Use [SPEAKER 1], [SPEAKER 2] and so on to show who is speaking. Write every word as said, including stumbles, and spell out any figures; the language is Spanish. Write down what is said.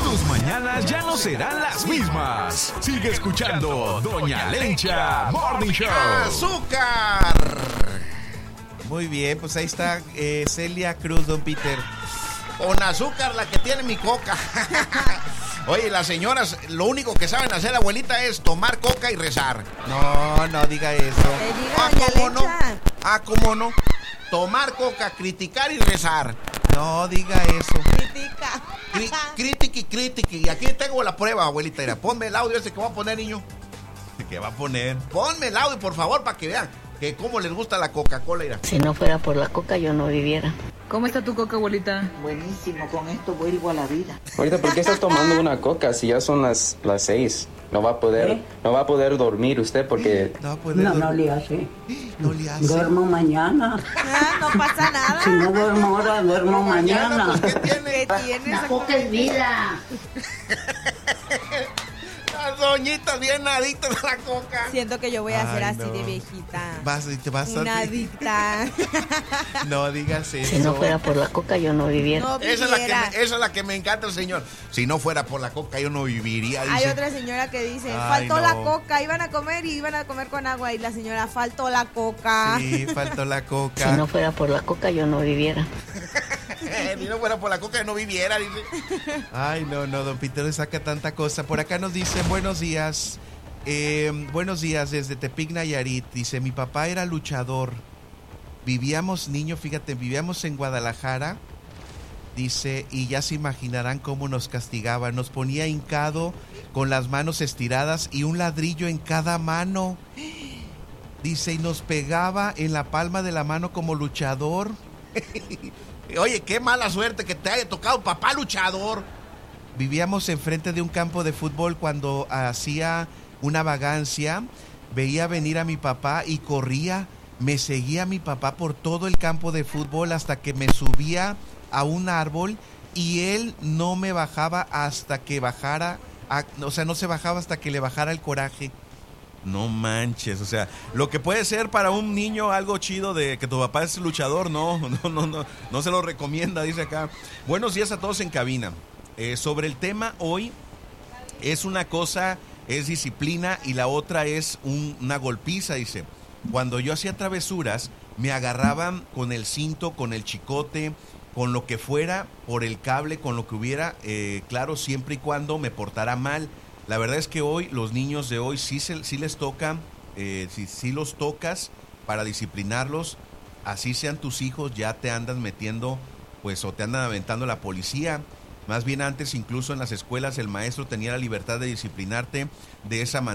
[SPEAKER 1] Tus mañanas ya no serán las mismas. Sigue escuchando Doña Lencha Morning Show.
[SPEAKER 2] ¡Azúcar! Muy bien, pues ahí está eh, Celia Cruz, don Peter. Con azúcar, la que tiene mi coca. Oye, las señoras, lo único que saben hacer, abuelita, es tomar coca y rezar. No, no diga eso.
[SPEAKER 3] Te diga,
[SPEAKER 2] Ah,
[SPEAKER 3] doña
[SPEAKER 2] ¿cómo no?
[SPEAKER 3] Lencha.
[SPEAKER 2] Ah, ¿cómo no? Tomar coca, criticar y rezar. No diga eso.
[SPEAKER 3] Critica.
[SPEAKER 2] Cri- Critique y critique. Y aquí tengo la prueba, abuelita. Mira, ponme el audio ese que va a poner, niño. ¿Qué va a poner? Ponme el audio, por favor, para que vean que cómo les gusta la Coca-Cola. Mira.
[SPEAKER 4] Si no fuera por la coca, yo no viviera.
[SPEAKER 5] ¿Cómo está tu coca, abuelita?
[SPEAKER 6] Buenísimo, con esto vuelvo a la vida.
[SPEAKER 7] Ahorita, ¿por qué estás tomando una coca si ya son las, las seis? No va a poder,
[SPEAKER 6] ¿Eh?
[SPEAKER 7] no va a poder dormir usted porque...
[SPEAKER 2] No, puede
[SPEAKER 6] No, no
[SPEAKER 2] dormir.
[SPEAKER 6] le hace.
[SPEAKER 2] No le hace.
[SPEAKER 6] Duermo mañana.
[SPEAKER 3] Ah, no pasa nada.
[SPEAKER 6] Si no duermo ahora, duermo mañana.
[SPEAKER 2] Pues, ¿qué tiene?
[SPEAKER 3] ¿Qué tienes?
[SPEAKER 6] La coca es vida.
[SPEAKER 2] Las doñitas bien adictas a la coca.
[SPEAKER 3] Siento que yo voy a ser
[SPEAKER 2] Ay,
[SPEAKER 3] así
[SPEAKER 2] no.
[SPEAKER 3] de viejita.
[SPEAKER 2] Vas, te vas a...
[SPEAKER 3] Una adicta.
[SPEAKER 2] No digas eso.
[SPEAKER 4] Si no fuera por la coca, yo no viviera.
[SPEAKER 3] No
[SPEAKER 2] Esa es, la que
[SPEAKER 3] viviera.
[SPEAKER 2] me, esa es la que me encanta, señor. Si no fuera por la coca, yo no viviría. Dice.
[SPEAKER 3] Hay otra señora que dice,
[SPEAKER 2] Ay,
[SPEAKER 3] faltó
[SPEAKER 2] no.
[SPEAKER 3] la coca, iban a comer y iban a comer con agua. Y la señora, faltó la coca.
[SPEAKER 2] Sí, faltó la
[SPEAKER 4] Si
[SPEAKER 2] coca.
[SPEAKER 4] no fuera por la coca, yo no viviera.
[SPEAKER 2] Si no fuera por la coca, yo no viviera, dice. Ay, no, no, don Peter le saca tanta cosa. Por acá nos dice, buenos días. Eh, buenos días desde Tepic, Nayarit. Dice, mi papá era luchador. Vivíamos, niño, fíjate, vivíamos en Guadalajara. Dice, y ya se imaginarán cómo nos castigaba. Nos ponía hincado con las manos estiradas y un ladrillo en cada mano. Dice, y nos pegaba en la palma de la mano como luchador. Oye, qué mala suerte que te haya tocado papá luchador. Vivíamos enfrente de un campo de fútbol cuando hacía una vagancia. Veía venir a mi papá y corría. Me seguía mi papá por todo el campo de fútbol hasta que me subía a un árbol y él no me bajaba hasta que bajara, a, o sea, no se bajaba hasta que le bajara el coraje. No manches, o sea, lo que puede ser para un niño algo chido de que tu papá es luchador, no, no, no, no, no se lo recomienda, dice acá. Buenos días a todos en cabina. Eh, sobre el tema hoy, es una cosa, es disciplina y la otra es un, una golpiza, dice. Cuando yo hacía travesuras, me agarraban con el cinto, con el chicote, con lo que fuera, por el cable, con lo que hubiera, eh, claro, siempre y cuando me portara mal. La verdad es que hoy, los niños de hoy, sí, se, sí les toca, eh, si, si los tocas para disciplinarlos, así sean tus hijos, ya te andan metiendo, pues, o te andan aventando la policía. Más bien antes, incluso en las escuelas, el maestro tenía la libertad de disciplinarte de esa manera.